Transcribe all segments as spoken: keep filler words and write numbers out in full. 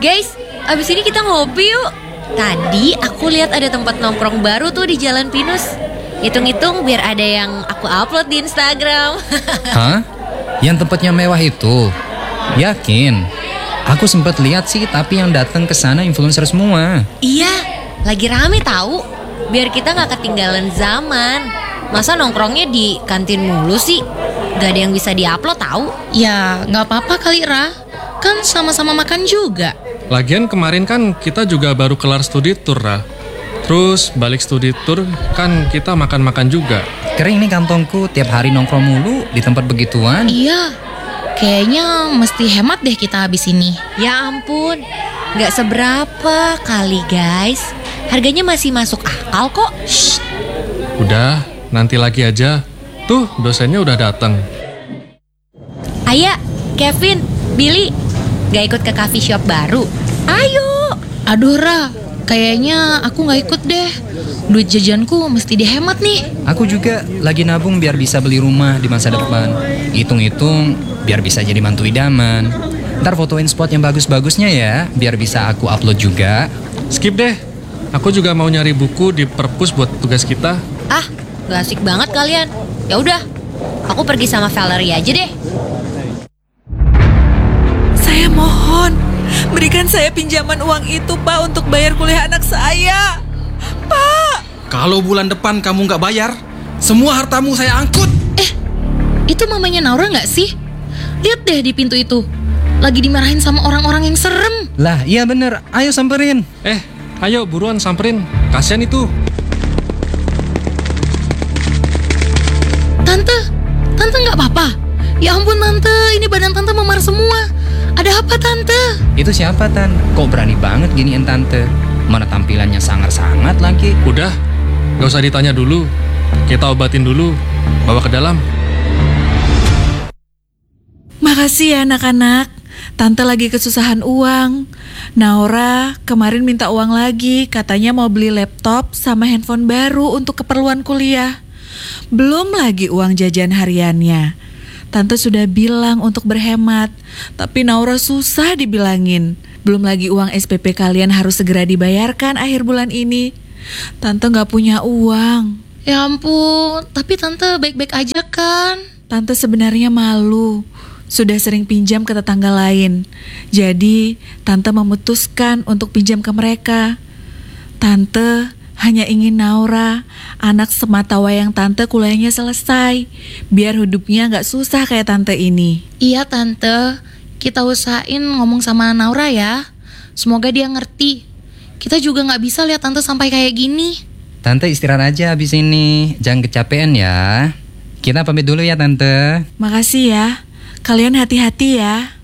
Guys, abis ini kita ngopi yuk. Tadi aku lihat ada tempat nongkrong baru tuh di Jalan Pinus. Hitung-hitung biar ada yang aku upload di Instagram. Hah? Yang tempatnya mewah itu? Yakin? Aku sempat lihat sih, tapi yang datang ke sana influencer semua. Iya, lagi rame tahu. Biar kita nggak ketinggalan zaman. Masa nongkrongnya di kantin mulu sih? Gak ada yang bisa diupload tahu. Ya nggak apa-apa kali Ra, kan sama-sama makan juga. Lagian kemarin kan kita juga baru kelar studi tour, Ra. Terus balik studi tour kan kita makan-makan juga. Kering nih kantongku, tiap hari nongkrong mulu di tempat begituan. Iya, kayaknya mesti hemat deh kita habis ini. Ya ampun, gak seberapa kali guys. Harganya masih masuk akal kok. Shh. Udah, nanti lagi aja. Tuh dosennya udah datang. Aya, Kevin, Billy, gak ikut ke coffee shop baru? Ayo. Aduh Ra, kayaknya aku gak ikut deh. Duit jajanku mesti dihemat nih. Aku juga lagi nabung biar bisa beli rumah di masa depan. Hitung-hitung biar bisa jadi mantu idaman. Ntar fotoin spot yang bagus-bagusnya ya, biar bisa aku upload juga. Skip deh. Aku juga mau nyari buku di perpus buat tugas kita. Ah, gak asik banget kalian. Ya udah, aku pergi sama Valerie aja deh. Saya mohon, berikan saya pinjaman uang itu, Pak, untuk bayar kuliah anak saya. Pak! Kalau bulan depan kamu nggak bayar, semua hartamu saya angkut. Eh, itu mamanya Naura nggak sih? Lihat deh di pintu itu, lagi dimarahin sama orang-orang yang serem. Lah, iya bener. Ayo samperin. Eh, ayo buruan samperin. Kasian itu. Tante, Tante nggak apa-apa? Ya ampun Tante, ini badan Tante memar semua. Ada apa Tante? Itu siapa Tan? Kok berani banget giniin Tante? Mana tampilannya sangar-sangat lagi. Udah, gak usah ditanya dulu. Kita obatin dulu. Bawa ke dalam. Makasih ya anak-anak. Tante lagi kesusahan uang. Naura kemarin minta uang lagi. Katanya mau beli laptop sama handphone baru untuk keperluan kuliah. Belum lagi uang jajan hariannya. Tante sudah bilang untuk berhemat, tapi Naura susah dibilangin. Belum lagi uang S P P kalian harus segera dibayarkan akhir bulan ini. Tante gak punya uang. Ya ampun, tapi Tante baik-baik aja kan? Tante sebenarnya malu. Sudah sering pinjam ke tetangga lain. Jadi, Tante memutuskan untuk pinjam ke mereka. Tante hanya ingin Naura, anak sematawayang Tante, kuliahnya selesai, biar hidupnya gak susah kayak Tante ini. Iya Tante, kita usahain ngomong sama Naura ya. Semoga dia ngerti. Kita juga gak bisa lihat Tante sampai kayak gini. Tante istirahat aja habis ini. Jangan kecapean ya. Kita pamit dulu ya Tante. Makasih ya. Kalian hati-hati ya.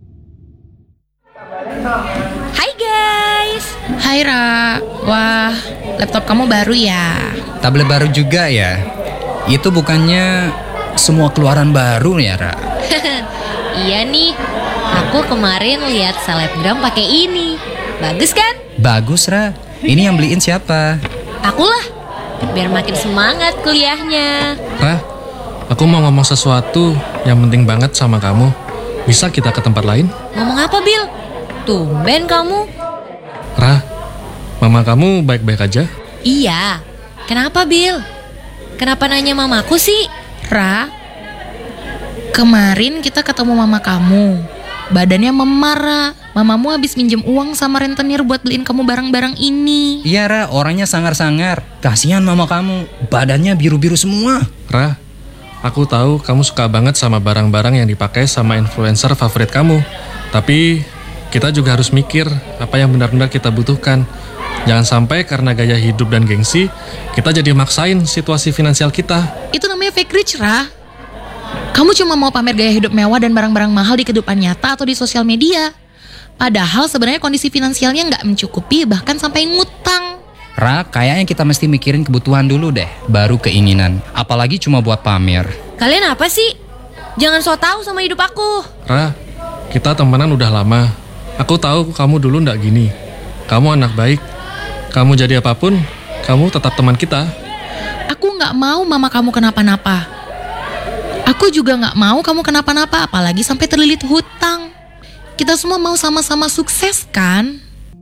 Hai guys. Hai Ra, wah laptop kamu baru ya? Tablet baru juga ya? Itu bukannya semua keluaran baru ya Ra? Iya nih, aku kemarin lihat selebgram pakai ini. Bagus kan? Bagus Ra. Ini yang beliin siapa? Akulah, biar makin semangat kuliahnya. Hah? Aku mau ngomong sesuatu yang penting banget sama kamu. Bisa kita ke tempat lain? Ngomong apa, Bil? Tumben kamu. Ra, mama kamu baik-baik aja? Iya. Kenapa, Bil? Kenapa nanya mamaku sih? Ra, kemarin kita ketemu mama kamu. Badannya memar, Ra. Mamamu habis minjem uang sama rentenir buat beliin kamu barang-barang ini. Iya Ra, orangnya sangar-sangar. Kasihan mama kamu, badannya biru-biru semua. Ra, aku tahu kamu suka banget sama barang-barang yang dipakai sama influencer favorit kamu. Tapi kita juga harus mikir apa yang benar-benar kita butuhkan. Jangan sampai karena gaya hidup dan gengsi, kita jadi maksain situasi finansial kita. Itu namanya fake rich, Ra. Kamu cuma mau pamer gaya hidup mewah dan barang-barang mahal di kehidupan nyata atau di sosial media. Padahal sebenarnya kondisi finansialnya nggak mencukupi, bahkan sampai ngutang. Ra, kayaknya kita mesti mikirin kebutuhan dulu deh, baru keinginan. Apalagi cuma buat pamer. Kalian apa sih? Jangan so tau sama hidup aku. Ra, kita temenan udah lama. Aku tahu kamu dulu ndak gini. Kamu anak baik. Kamu jadi apapun, kamu tetap teman kita. Aku nggak mau mama kamu kenapa-napa. Aku juga nggak mau kamu kenapa-napa, apalagi sampai terlilit hutang. kita semua mau sama-sama sukses kan?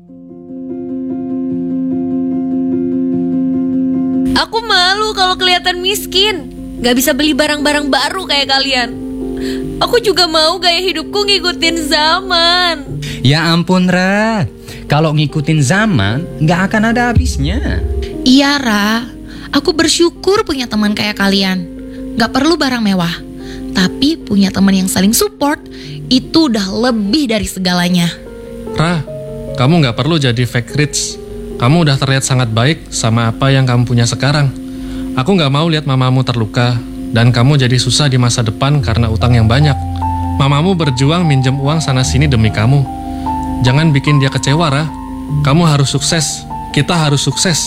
Aku malu kalau kelihatan miskin, gak bisa beli barang-barang baru kayak kalian. Aku juga mau gaya hidupku ngikutin zaman. Ya ampun Ra, kalau ngikutin zaman gak akan ada habisnya. Iya Ra, aku bersyukur punya teman kayak kalian. Gak perlu barang mewah, tapi punya teman yang saling support, itu udah lebih dari segalanya. Ra, kamu nggak perlu jadi fake rich. Kamu udah terlihat sangat baik sama apa yang kamu punya sekarang. Aku nggak mau lihat mamamu terluka dan kamu jadi susah di masa depan karena utang yang banyak. Mamamu berjuang minjem uang sana-sini demi kamu. Jangan bikin dia kecewa, Ra. Kamu harus sukses. Kita harus sukses.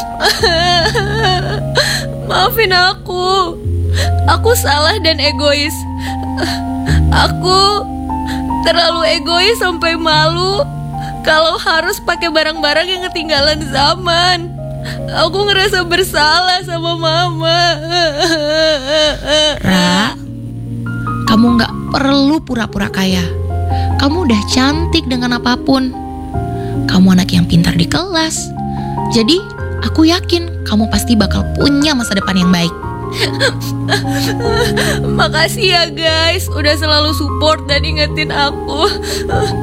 Maafin aku. Aku salah dan egois. Aku terlalu egois sampai malu kalau harus pakai barang-barang yang ketinggalan zaman. Aku ngerasa bersalah sama mama. Ra, kamu gak perlu pura-pura kaya. Kamu udah cantik dengan apapun. Kamu anak yang pintar di kelas. Jadi aku yakin kamu pasti bakal punya masa depan yang baik. Makasih ya guys, udah selalu support dan ingetin aku.